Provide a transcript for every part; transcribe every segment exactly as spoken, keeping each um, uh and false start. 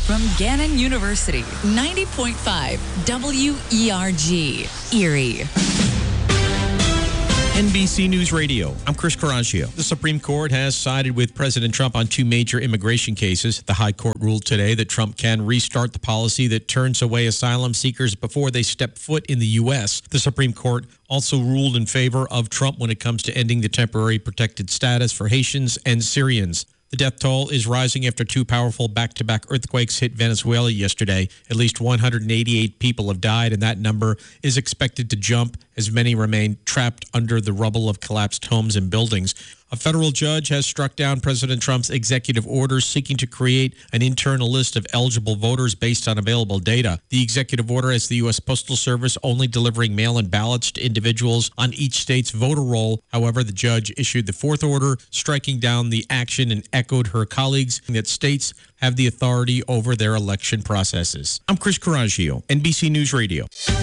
from Gannon University, ninety point five W E R G, Erie. N B C News Radio. I'm Chris Coraggio. The Supreme Court has sided with President Trump on two major immigration cases. The High Court ruled today that Trump can restart the policy that turns away asylum seekers before they step foot in the U S. The Supreme Court also ruled in favor of Trump when it comes to ending the temporary protected status for Haitians and Syrians. The death toll is rising after two powerful back-to-back earthquakes hit Venezuela yesterday. At least one hundred eighty-eight people have died, and that number is expected to jump as many remain trapped under the rubble of collapsed homes and buildings. A federal judge has struck down President Trump's executive order seeking to create an internal list of eligible voters based on available data. The executive order has the U S Postal Service only delivering mail-in ballots to individuals on each state's voter roll. However, the judge issued the fourth order, striking down the action and echoed her colleagues that states have the authority over their election processes. I'm Chris Coraggio, N B C News Radio.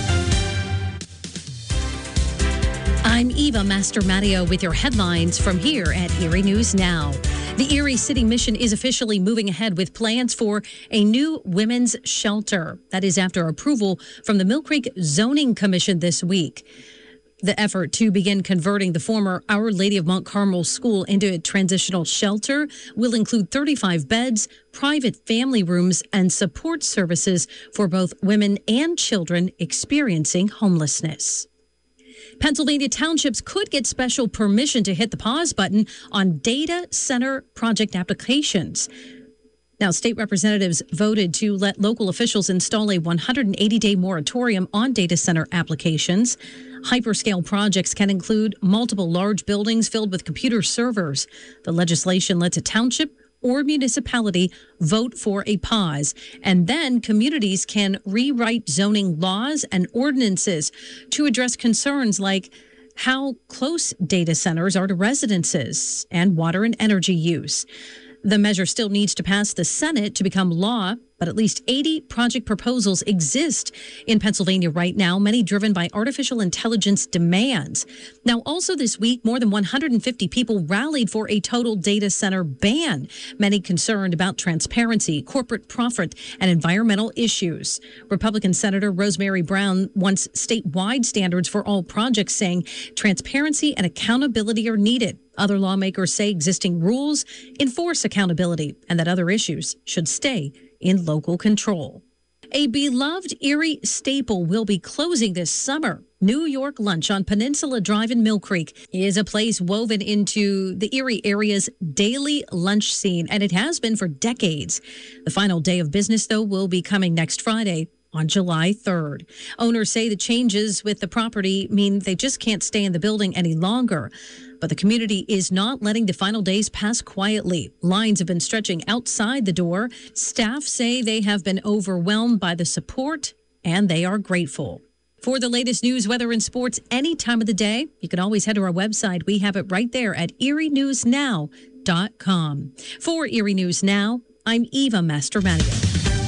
I'm Eva Mastromattio with your headlines from here at Erie News Now. The Erie City Mission is officially moving ahead with plans for a new women's shelter. That is after approval from the Mill Creek Zoning Commission this week. The effort to begin converting the former Our Lady of Mount Carmel School into a transitional shelter will include thirty-five beds, private family rooms, and support services for both women and children experiencing homelessness. Pennsylvania townships could get special permission to hit the pause button on data center project applications. Now, state representatives voted to let local officials install a one hundred eighty day moratorium on data center applications. Hyperscale projects can include multiple large buildings filled with computer servers. The legislation lets a township or municipality vote for a pause, and then communities can rewrite zoning laws and ordinances to address concerns like how close data centers are to residences and water and energy use. The measure still needs to pass the Senate to become law, but at least eighty project proposals exist in Pennsylvania right now, many driven by artificial intelligence demands. Now, also this week, more than one hundred fifty people rallied for a total data center ban, many concerned about transparency, corporate profit, and environmental issues. Republican Senator Rosemary Brown wants statewide standards for all projects, saying transparency and accountability are needed. Other lawmakers say existing rules enforce accountability and that other issues should stay in local control. A beloved Erie staple will be closing this summer. New York Lunch on Peninsula Drive in Mill Creek is a place woven into the Erie area's daily lunch scene, and it has been for decades. The final day of business, though, will be coming next Friday on July third. Owners say the changes with the property mean they just can't stay in the building any longer. But the community is not letting the final days pass quietly. Lines have been stretching outside the door. Staff say they have been overwhelmed by the support, and they are grateful. For the latest news, weather, and sports any time of the day, you can always head to our website. We have it right there at erie news now dot com. For Erie News Now, I'm Eva Mastromattio.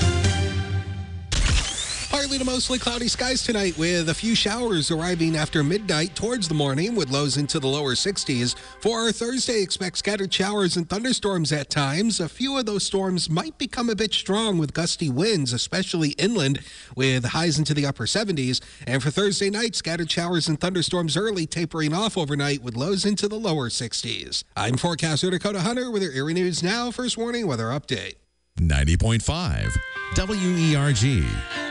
Partly to mostly cloudy skies tonight with a few showers arriving after midnight towards the morning with lows into the lower sixties. For our Thursday, expect scattered showers and thunderstorms at times. A few of those storms might become a bit strong with gusty winds, especially inland, with highs into the upper seventies. And for Thursday night, scattered showers and thunderstorms early, tapering off overnight with lows into the lower sixties. I'm forecaster Dakota Hunter with your Erie News Now First Warning Weather Update. ninety point five W E R G.